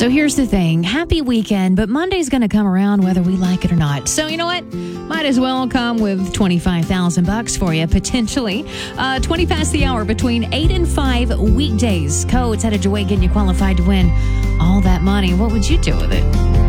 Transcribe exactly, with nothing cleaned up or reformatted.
So here's the thing. Happy weekend, but Monday's going to come around whether we like it or not. So you know what? Might as well come with twenty-five thousand bucks for you, potentially. Uh, twenty past the hour between eight and five weekdays. Codes headed your way, getting you qualified to win all that money. What would you do with it?